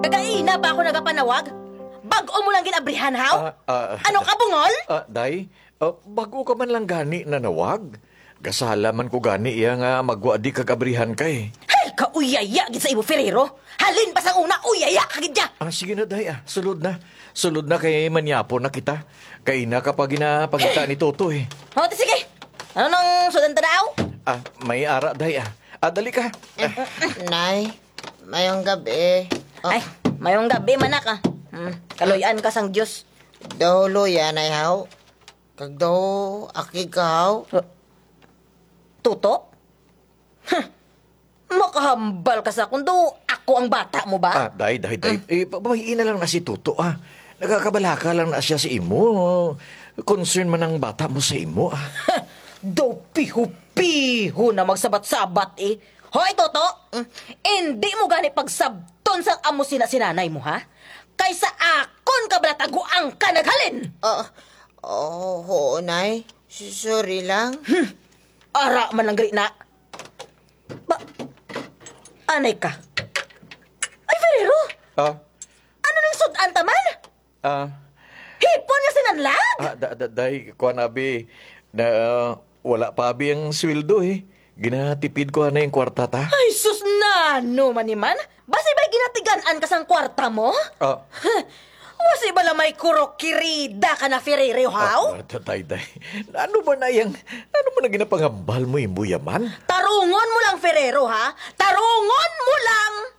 Kagaina ba ako nagapanawag? Bago mo lang ginabrihan, haw? Ano ka, bungol? Day, bago ka man lang gani nanawag. Gasala man ko gani iya nga magwadi kagabrihan kay. Hay, kauyaya gid sa imo, Ferrero. Halin pa sa una, uyaya ka gid ya. Sige na, Day, sulod na. Sulod na kay manyapo na kita. Kay na kapag ginapagita ni Toto eh. O, sige. Ano nang sudan tanaw? May ara, Day, dali ka. Nay, mayong gabi. Ay, mayong gabi, manak, Kaloyan ka sang Diyos. Dolo yan ay haw. Kag daw akig ka haw. Tuto? Makahambal ka sa kundo. Ako ang bata mo ba? Day. Babayiin na lang na si Toto, Nagkakabalaka lang na siya si imo. Concern man ang bata mo sa imo, Daw piho-piho na magsabat-sabat, Hoy, Toto! Hindi mo gani pagsabton sa amo sinanay mo, ha? Kaysa akon ka balataguang ka naghalin! Oo, Nay. Sorry lang. Ara man lang na. Anay ka? Ay, Ferrero! Ano nang sudan taman? Hipon nga sinanlag? Day, kuha na, Abi, na wala pa, Abi, ang sweldo, Ginatipid ko na yung kwarta, ta. Ay, sus na! No, maniman? Basi ba'y ginatiganan ka sang kwarta mo? Wasi ba la may kurokirida ka na, Ferrero, haw? Day. Ano ba na ginapangambal mo yung buyaman? Tarungon mo lang, Ferrero, ha? Tarungon mo lang!